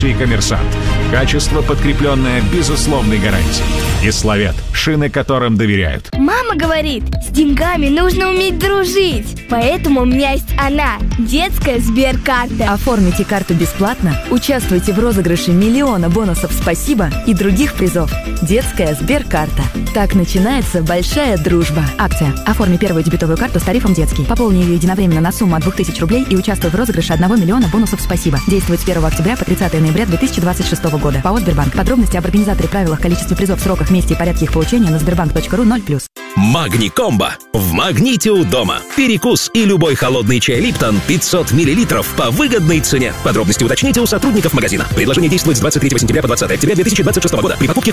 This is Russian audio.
и «Коммерсант». Качество, подкрепленное безусловной гарантией. Кисловет. Шины, которым доверяют. Мама говорит, с деньгами нужно уметь дружить. Поэтому у меня есть она, детская Сберкарта. Оформите карту бесплатно, участвуйте в розыгрыше миллиона бонусов «Спасибо» и других призов. Детская Сберкарта. Так начинается большая дружба. Акция. Оформи первую дебетовую карту с тарифом «Детский». Пополни ее единовременно на сумму от 2000 рублей и участвуй в розыгрыше 1 миллиона бонусов «Спасибо». Действует с 1 октября по 30 ноября 2026 года. ПАО «Сбербанк». Подробности об организаторе, правилах, количестве призов, сроках, месте и порядке их получения на sberbank.ru 0+. Магни-комбо. В магните у дома. Перекус и любой холодный чай Липтон 500 мл по выгодной цене. Подробности уточните у сотрудников магазина. Предложение действует с 23 сентября по 20 октября 2026 года. При покупке